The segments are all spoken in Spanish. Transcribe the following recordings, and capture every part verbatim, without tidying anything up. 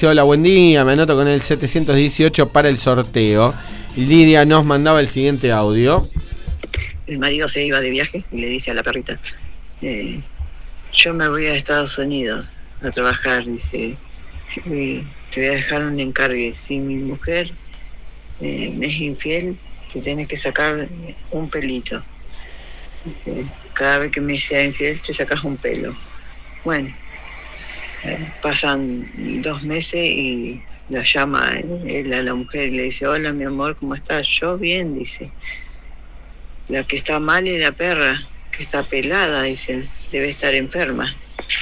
dice: hola, buen día, me anoto con el setecientos dieciocho para el sorteo. Lidia nos mandaba el siguiente audio. El marido se iba de viaje y le dice a la perrita: eh, yo me voy a Estados Unidos a trabajar, dice, si voy, te voy a dejar un encargue. Si mi mujer eh, me es infiel, te tienes que sacar un pelito. Dice, cada vez que me sea infiel te sacas un pelo. Bueno, eh, pasan dos meses y la llama él a la mujer y le dice: hola mi amor, ¿cómo estás? Yo bien, dice. La que está mal es la perra, que está pelada, dicen, debe estar enferma.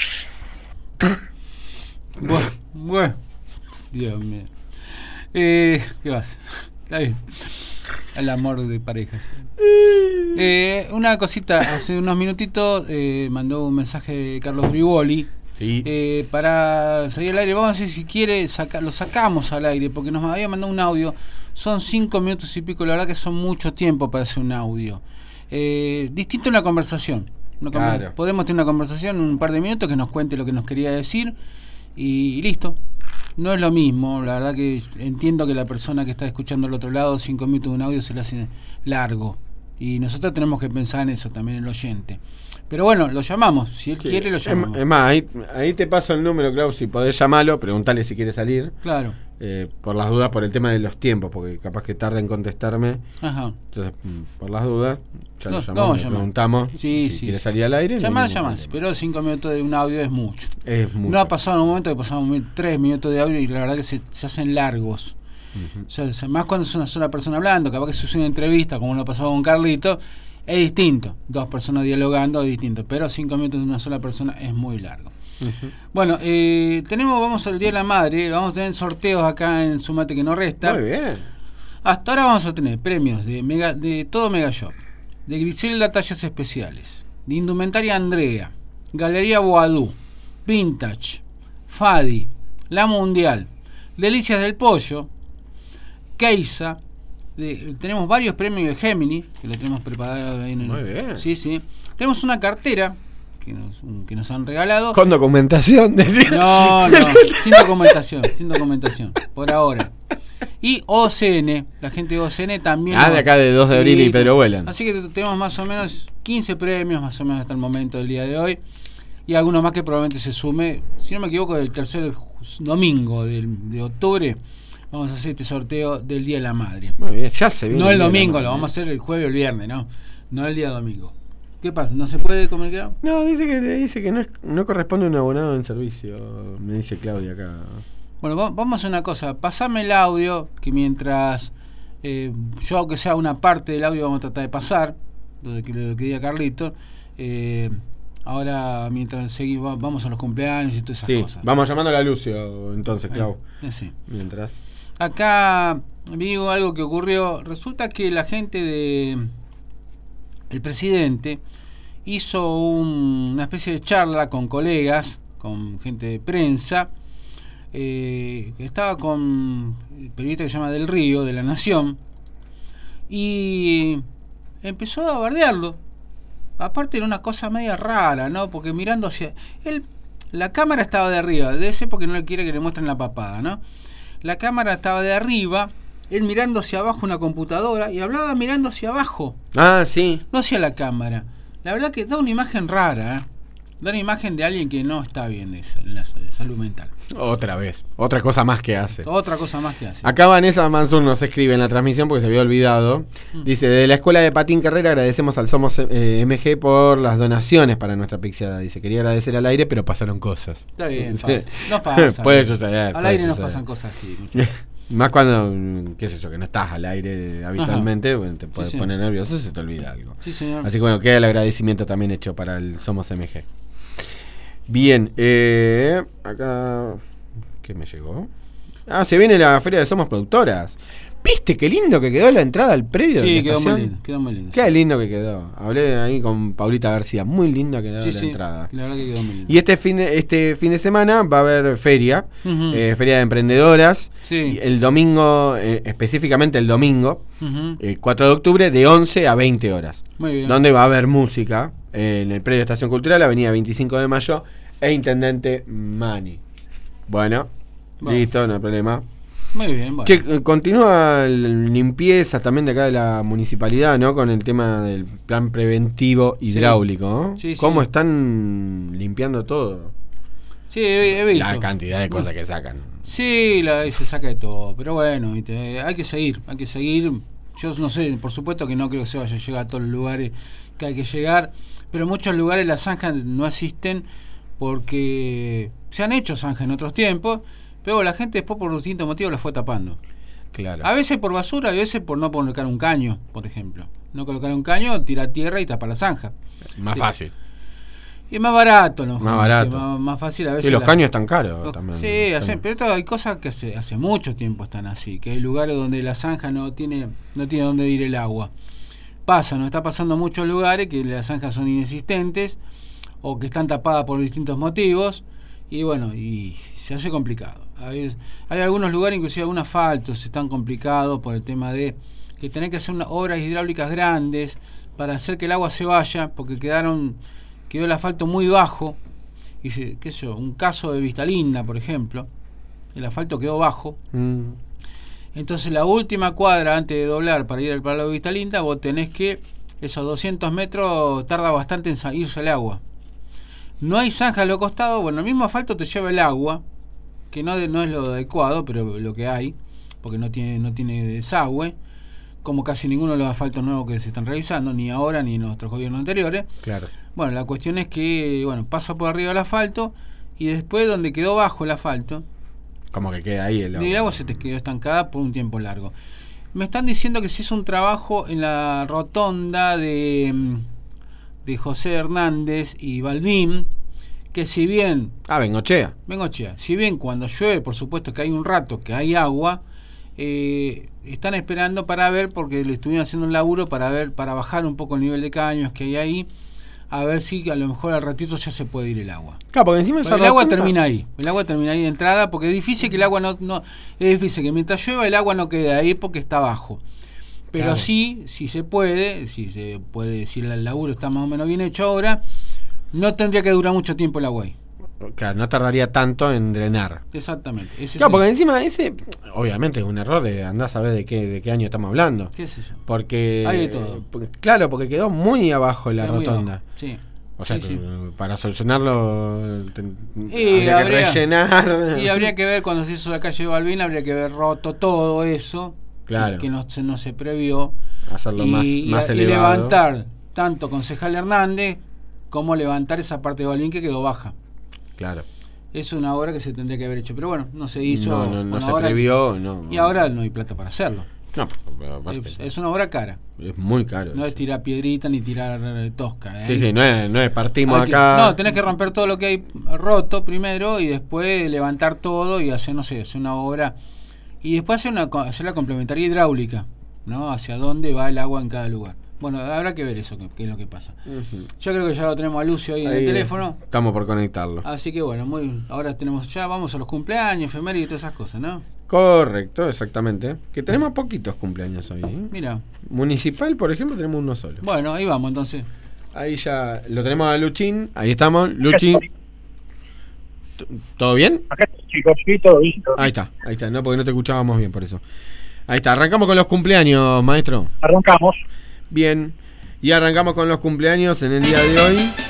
Bueno, bueno. Dios mío. Eh, ¿Qué vas? Está bien. El amor de parejas. Eh, una cosita, hace unos minutitos eh, mandó un mensaje Carlos Brigoli. Sí. Eh, para salir al aire, vamos a ver si quiere, saca, lo sacamos al aire, porque nos había mandado un audio. Son cinco minutos y pico, la verdad que son mucho tiempo para hacer un audio. Eh, distinto a una conversación. Una Claro. conver- podemos tener una conversación en un par de minutos que nos cuente lo que nos quería decir y, y listo. No es lo mismo, la verdad que entiendo que la persona que está escuchando al otro lado, cinco minutos de un audio se le hace largo. Y nosotros tenemos que pensar en eso también, el oyente. Pero bueno, lo llamamos. Si él Sí. quiere, lo llamamos. Es más, ahí, ahí te paso el número, Klaus, si podés llamarlo, preguntale si quiere salir. Claro. Eh, por las dudas, por el tema de los tiempos, porque capaz que tarda en contestarme. Ajá. Entonces, por las dudas, ya No, lo lo llamamos, vamos a le llamar. preguntamos Sí, si sí, quiere sí. salir al aire. no hay Llamás, ningún llamás. problema. Pero cinco minutos de un audio es mucho. Es mucho. No ha pasado en un momento que pasamos tres minutos de audio y la verdad que se, se hacen largos. Uh-huh. O sea, o sea, más cuando es una sola persona hablando, capaz que se hace una entrevista, como lo pasó con Carlito, es distinto. Dos personas dialogando es distinto. Pero cinco minutos de una sola persona es muy largo. Uh-huh. Bueno, eh, tenemos, vamos al Día de la Madre, vamos a tener sorteos acá en Sumate que no resta. Muy bien. Hasta ahora vamos a tener premios de mega, de todo Mega Shop, de Griselda Tallas Especiales, de Indumentaria Andrea, Galería Boadú, Vintage, Fadi, La Mundial, Delicias del Pollo, Keisa. De, tenemos varios premios de Gemini que lo tenemos preparado ahí en el, Muy bien. Sí, sí. Tenemos una cartera que nos, que nos han regalado. Con documentación, decía. No, no, sin documentación, sin documentación, por ahora. Y O C N, la gente de O C N también. Ah, nos- de acá de dos de abril Sí, y Pedro Vuelan. Así que tenemos más o menos quince premios, más o menos hasta el momento del día de hoy. Y algunos más que probablemente se sume, si no me equivoco, el tercer domingo del, de octubre. Vamos a hacer este sorteo del Día de la Madre. Muy bien, ya se viene. No el día de la domingo, madre. lo vamos a hacer el jueves o el viernes, ¿no? No el día domingo. ¿Qué pasa? ¿No se puede comunicar? No, dice que le dice que no, es, no corresponde un abonado en servicio. Me dice Claudia acá. Bueno, va- vamos a hacer una cosa. Pasame el audio, que mientras eh, yo, aunque sea una parte del audio, vamos a tratar de pasar, lo que, lo que diga Carlito. Eh, ahora, mientras seguimos, vamos a los cumpleaños y todas esas Sí, cosas. vamos llamándole a Lucio entonces, Clau. Eh, sí. Mientras. Acá vi algo que ocurrió. Resulta que la gente de el presidente hizo un- una especie de charla con colegas, con gente de prensa. Eh, estaba con el periodista que se llama Del Río, de La Nación, y empezó a bardearlo. Aparte era una cosa media rara, ¿no? Porque mirando hacia él, la cámara estaba de arriba, de ese porque no le quiere que le muestren la papada, ¿no? La cámara estaba de arriba, él mirando hacia abajo una computadora y hablaba mirando hacia abajo, Ah, sí. no hacia la cámara. La verdad que da una imagen rara, ¿eh? Da una imagen de alguien que no está bien de, en la de salud mental. Otra vez. Otra cosa más que hace. Otra cosa más que hace. Acá Vanessa Mansur nos escribe en la transmisión porque se había olvidado. Dice: de la Escuela de Patín Carrera agradecemos al Somos eh, M G por las donaciones para nuestra pixiada. Dice: quería agradecer al aire, pero pasaron cosas. Está bien, Sí. pasa. No pasa. Puede suceder. Al puede aire nos suceder. pasan cosas así. muchachos. Más cuando, mm, qué sé yo, que no estás al aire habitualmente, bueno, te puedes sí. poner nervioso, se te olvida algo. Sí, señor. Así que bueno, queda el agradecimiento también hecho para el Somos M G. Bien, eh, acá... ¿Qué me llegó? Ah, se viene la feria de Somos Productoras. ¿Viste qué lindo que quedó la entrada al predio? de Sí, la quedó muy estación? lindo, quedó muy lindo. Qué lindo que quedó. Hablé ahí con Paulita García. Muy linda quedó Sí, la sí, entrada. la verdad que quedó muy lindo. Y este fin de, este fin de semana va a haber feria, Ujú. eh, feria de emprendedoras. Sí. Y el domingo, eh, específicamente el domingo, Ujú. eh, cuatro de octubre, de once a veinte horas. Muy bien. Donde va a haber música eh, en el predio de Estación Cultural, avenida veinticinco de mayo, e Intendente Mani. Bueno, Bueno. Listo, no hay problema. Muy bien, bueno. Che, continúa la limpieza también de acá de la municipalidad, ¿no? Con el tema del plan preventivo hidráulico, ¿no? Sí, sí. ¿Cómo están limpiando todo? Sí, he, he visto. La cantidad de cosas que sacan. Sí, la, se saca de todo, pero bueno, ¿viste? Hay que seguir, hay que seguir. Yo no sé, por supuesto que no creo que se vaya a llegar a todos los lugares que hay que llegar, pero en muchos lugares las zanjas no existen porque se han hecho zanjas en otros tiempos, pero la gente después por distintos motivos las fue tapando. Claro. A veces por basura, a veces por no colocar un caño, por ejemplo. No colocar un caño, tirar tierra y tapar la zanja. Más fácil. Y es más barato, ¿no? Más barato. Más, más fácil a veces. Y los la, caños están caros los, también. Sí, hace, pero esto hay cosas que hace, hace mucho tiempo están así, que hay lugares donde la zanja no tiene no tiene dónde ir el agua. Pasa, nos está pasando en muchos lugares que las zanjas son inexistentes o que están tapadas por distintos motivos y bueno, y se hace complicado. A veces, hay algunos lugares, inclusive algunos asfaltos, están complicados por el tema de que tenés que hacer unas obras hidráulicas grandes para hacer que el agua se vaya, porque quedaron quedó el asfalto muy bajo. Y se, qué sé yo, un caso de Vista Linda, por ejemplo, el asfalto quedó bajo. Mm. Entonces la última cuadra antes de doblar para ir al Palo de Vista Linda, vos tenés que, esos doscientos metros tarda bastante en irse el agua. No hay zanja a los costados, bueno, el mismo asfalto te lleva el agua, que no, de, no es lo adecuado, pero lo que hay, porque no tiene, no tiene desagüe, como casi ninguno de los asfaltos nuevos que se están realizando, ni ahora ni en nuestros gobiernos anteriores. Claro. Bueno, la cuestión es que, bueno, pasa por arriba el asfalto y después donde quedó bajo el asfalto, como que queda ahí el agua. El agua se te quedó estancada por un tiempo largo. Me están diciendo que se hizo un trabajo en la rotonda de, de José Hernández y Balbín, que si bien... Ah, Bengochea. Bengochea. Si bien cuando llueve, por supuesto que hay un rato que hay agua, eh, están esperando para ver, porque le estuvieron haciendo un laburo para ver, para bajar un poco el nivel de caños que hay ahí, a ver si a lo mejor al ratito ya se puede ir el agua. Claro, porque encima esa el agua rotonda... termina ahí. El agua termina ahí de entrada, porque es difícil que el agua no, no es difícil que mientras llueva el agua no quede ahí porque está abajo. Pero claro, sí, si se puede, si se puede, si el laburo está más o menos bien hecho ahora, no tendría que durar mucho tiempo el agua ahí. Claro, no tardaría tanto en drenar. Exactamente. Ese claro, es porque el... encima ese, obviamente es un error de andar a saber de qué, de qué año estamos hablando. ¿Qué sé yo? Porque hay de todo. Porque, claro, porque quedó muy abajo la quedó rotonda. Sí. O sea, sí, sí. para solucionarlo ten, y habría, habría que rellenar. Y habría que ver, cuando se hizo la calle Balbín, habría que haber roto todo eso, claro, que, que no, se, no se previó. Hacerlo y, más, y, más y elevado. levantar tanto concejal Hernández como levantar esa parte de Balbín que quedó baja. Claro. Es una obra que se tendría que haber hecho, pero bueno, no se hizo. No, no, no bueno, se ahora, previó. No, y ahora no hay plata para hacerlo. No, pero aparte, es, es una obra cara. Es muy caro. No eso. es tirar piedrita ni tirar eh, tosca. ¿eh? Sí, sí, no es, no es partimos hay acá. Que, no, tenés que romper todo lo que hay roto primero y después levantar todo y hacer, no sé, hacer una obra. Y después hacer, una, hacer la complementaria hidráulica, ¿no? Hacia dónde va el agua en cada lugar. Bueno, habrá que ver eso, qué es lo que pasa. Uh-huh. Yo creo que ya lo tenemos a Lucio ahí, ahí en el teléfono. Estamos por conectarlo. Así que bueno, muy ahora tenemos ya, vamos a los cumpleaños, efemérides y todas esas cosas, ¿no? Correcto, exactamente. Que tenemos poquitos cumpleaños hoy, ¿eh? Mira. Municipal, por ejemplo, tenemos uno solo. Bueno, ahí vamos entonces. Ahí ya lo tenemos a Luchín. Ahí estamos, Luchín. ¿Todo bien? Acá, chicos, sí, todo bien. Ahí está, ahí está, no, porque no te escuchábamos bien, por eso. Ahí está, arrancamos con los cumpleaños, maestro. Arrancamos. Bien, y arrancamos con los cumpleaños en el día de hoy.